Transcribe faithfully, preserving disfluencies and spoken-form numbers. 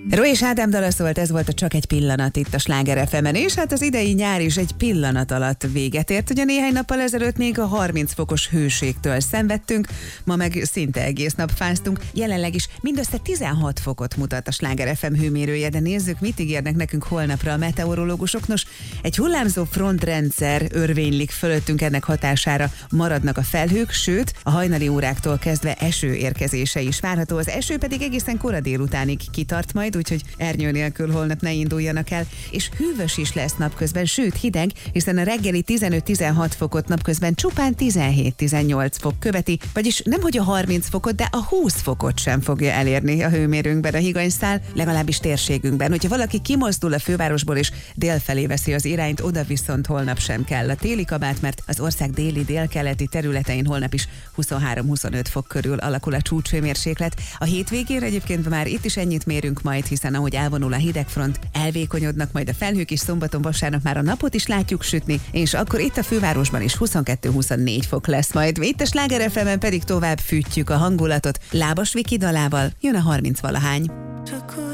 Roy és Ádám dala szólt, ez volt a Csak egy pillanat itt a Sláger ef emen, és hát az idei nyár is egy pillanat alatt véget ért. Ugye néhány nappal ezelőtt még a harminc fokos hőségtől szenvedtünk, ma meg szinte egész nap fáztunk, jelenleg is mindössze tizenhat fokot mutat a Sláger ef em hőmérője, de nézzük, mit ígérnek nekünk holnapra a meteorológusok. Nos, egy hullámzó frontrendszer örvénylik fölöttünk, ennek hatására maradnak a felhők, sőt, a hajnali óráktól kezdve eső érkezése is várható. Az eső pedig egészen kora délutánig kitart majd, úgyhogy ernyő nélkül holnap ne induljanak el, és hűvös is lesz napközben, sőt hideg, hiszen a reggeli tizenöt-tizenhat fokot napközben csupán tizenhét-tizennyolc fok követi, vagyis nemhogy a harminc fokot, de a húsz fokot sem fogja elérni a hőmérőnkben a higanyszál, legalábbis térségünkben. Hogyha valaki kimozdul a fővárosból és délfelé veszi az irányt, oda viszont holnap sem kell a téli kabát, mert az ország déli délkeleti területein holnap is huszonhárom-huszonöt fok körül alakul a csúcshőmérséklet. A hétvégén egyébként már itt is ennyit mérünk majd, hiszen ahogy elvonul a hidegfront, elvékonyodnak majd a felhők, és szombaton, vasárnap már a napot is látjuk sütni, és akkor itt a fővárosban is huszonkettő-huszonnégy fok lesz majd. Itt a Sláger ef emen pedig tovább fűtjük a hangulatot. Lábas Viki dalával jön a harminc valahány.